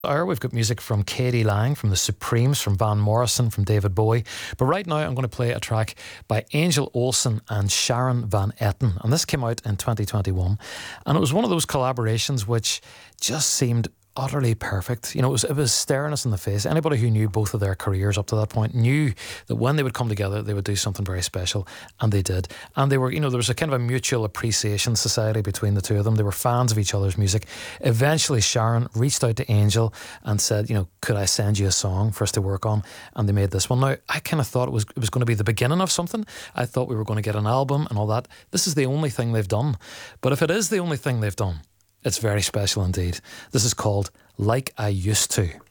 We've got music from Katie Lang, from the Supremes, from Van Morrison, from David Bowie. But right now I'm going to play a track by Angel Olsen and Sharon Van Etten. And this came out in 2021. And it was one of those collaborations which just seemed utterly perfect. You know, it was staring us in the face. Anybody who knew both of their careers up to that point knew that when they would come together, they would do something very special, and they did. And they were, you know, there was a kind of a mutual appreciation society between the two of them. They were fans of each other's music. Eventually, Sharon reached out to Angel and said, you know, could I send you a song for us to work on? And they made this one. Now, I kind of thought it was going to be the beginning of something. I thought we were going to get an album and all that. This is the only thing they've done. But if it is the only thing they've done, it's very special indeed. This is called Like I Used To.